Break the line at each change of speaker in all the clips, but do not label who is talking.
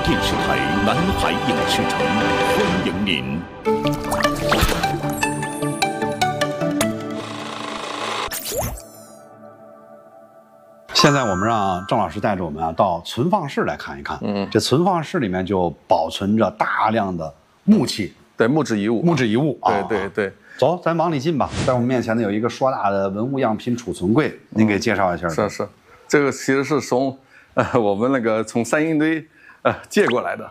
电视台南海影视城欢迎您。
现在我们让郑老师带着我们到存放室来看一看。这存放室里面就保存着大量的木器，
对，木质遗物，对。
走，咱往里进吧。在我们面前呢有一个硕大的文物样品储存柜，您给介绍一下。
是，这个其实是从我们那个从三星堆借过来的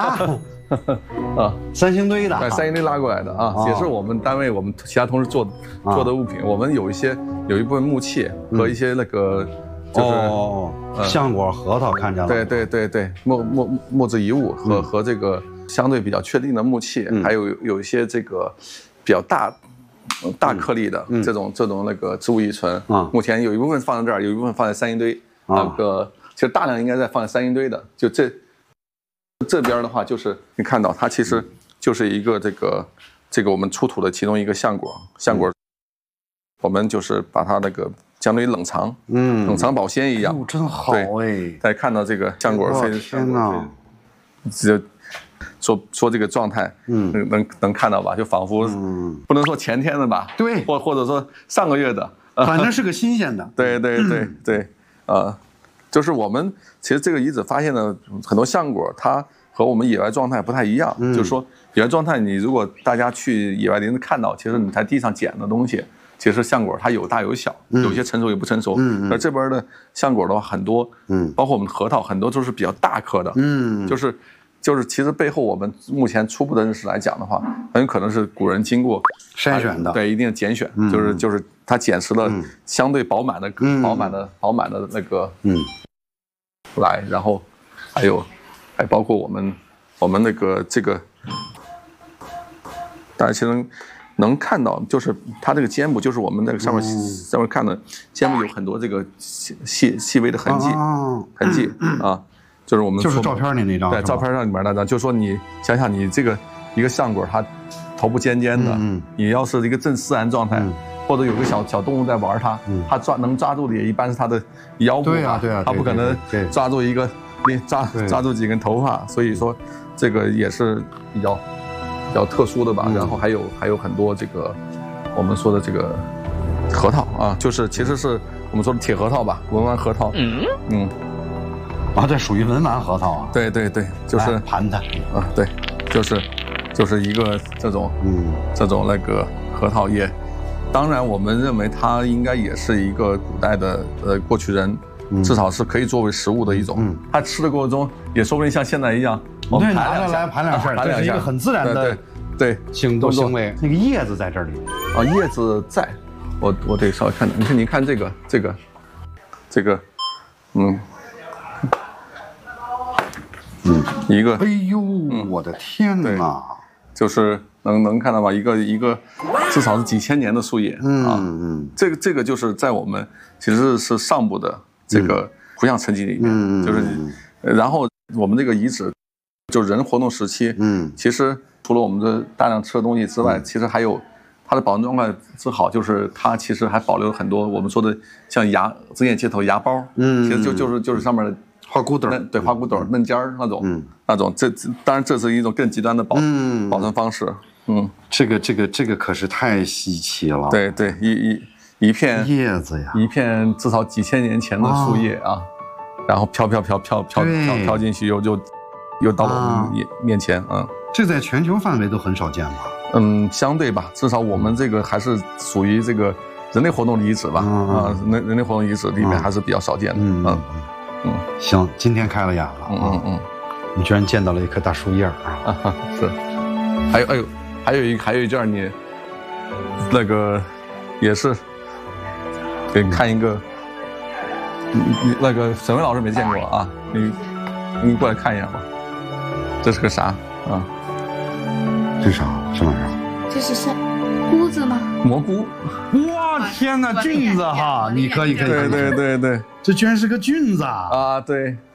三星堆的，
对，三星堆拉过来的也是我们单位我们其他同事做的物品。我们有一部分木器和一些那个就是
橡果、核桃，看着了。
对，木质遗物和这个相对比较确定的木器，还有一些这个比较大颗粒的这种那个植物遗存。目前有一部分放在这儿，有一部分放在三星堆。其实大量应该在放在三星堆的。就这边的话，就是你看到它其实就是一个这个我们出土的其中一个橡果，我们就是把它那个相当于冷藏保鲜一样。
真好哎！
再看到这个橡果，
天哪！
说这个状态，能看到吧？就仿佛不能说前天的吧，
对，
或者说上个月的，
反正是个新鲜的。
对，就是我们其实这个遗址发现的很多橡果，它和我们野外状态不太一样。就是说野外状态，你如果大家去野外林子看到，其实你在地上捡的东西，其实橡果它有大有小，有些成熟也不成熟。而这边的橡果的话很多，包括我们的核桃，很多都是比较大颗的。就是其实背后我们目前初步的认识来讲的话，很有可能是古人经过
筛选的，
对，一定的拣选，就是他捡拾了相对饱满的那个来，然后还包括我们那个这个，大家其实能看到，就是它这个肩部，就是我们那个上面看的肩部有很多这个细微的痕迹啊。就是我们
就是照片里那张，
对，照片上里面那张，就是说你想想，你这个一个橡果，它头部尖尖的，你要是一个正自然状态，或者有个小动物在玩它，它能抓住的也一般是它的腰部，
对啊，
它不可能抓住一个抓住几根头发，所以说这个也是比较特殊的吧。然后还有很多这个我们说的这个核桃啊，就是其实是我们说的铁核桃吧，文玩核桃，
这属于文玩核桃啊？
对，就是
盘它
对，就是一个这种那个核桃叶。当然，我们认为它应该也是一个古代的过去人，至少是可以作为食物的一种。它吃的过程中，也说不定像现在一样，我们
拿下来盘两下，这是一个很自然的
对
行为。那个叶子在这里
叶子在，我得稍微看看。你看这个，一个，
哎呦，我的天哪！
就是能看到吧？一个至少是几千年的树叶这个就是在我们其实是上部的这个图像层级里面，就是然后我们这个遗址就人活动时期，其实除了我们的大量吃的东西之外，其实还有它的保存状态之好，就是它其实还保留了很多我们说的像针叶接头芽ပေါ，其实就是上面的。
花骨朵，
对，花骨朵、嫩尖儿那种，当然这是一种更极端的保存方式。
这个可是太稀奇了。
对，一片
叶子呀，
一片至少几千年前的树叶啊，然后飘进去，又到了我们面前啊。
这在全球范围都很少见吧？
相对吧，至少我们这个还是属于这个人类活动遗址吧。人类活动遗址里面还是比较少见的。
行，今天开了眼了。你居然见到了一棵大树叶啊！
是，还有一件你那个也是给你看一个，你那个沈巍老师没见过啊，你过来看一眼吧。这是个啥啊？
这是啥？沈老师？
这是菇子吗？
蘑菇。
哇，天哪，菌子哈！你可以。
对，
这居然是个菌子啊！
对，